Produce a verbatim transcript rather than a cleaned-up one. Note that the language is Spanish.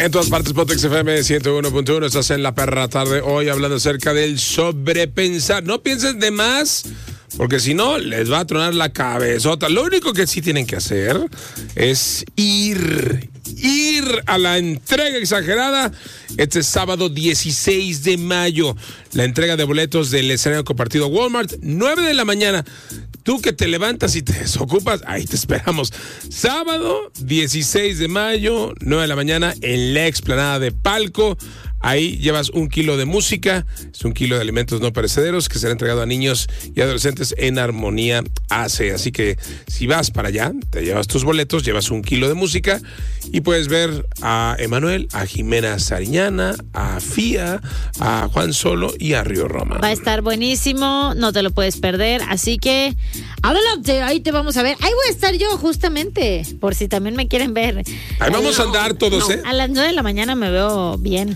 En todas partes, Potex F M ciento uno punto uno. Estás en La Perra Tarde hoy hablando acerca del sobrepensar. No pienses de más, porque si no, les va a tronar la cabezota. Lo único que sí tienen que hacer es ir, ir a la entrega exagerada este sábado dieciséis de mayo. La entrega de boletos del escenario compartido Walmart, nueve de la mañana. Tú que te levantas y te desocupas, ahí te esperamos. Sábado dieciséis de mayo, nueve de la mañana, en la explanada de Palco. Ahí llevas un kilo de música, es un kilo de alimentos no perecederos que será entregado a niños y adolescentes en Armonía A C. Así que si vas para allá, te llevas tus boletos, llevas un kilo de música y puedes ver a Emanuel, a Jimena Sariñana, a Fía, a Juan Solo y a Río Roma. Va a estar buenísimo, no te lo puedes perder, así que adelante, ahí te vamos a ver. Ahí voy a estar yo justamente, por si también me quieren ver. Ahí vamos a andar todos, no, ¿eh? A las nueve de la mañana me veo bien.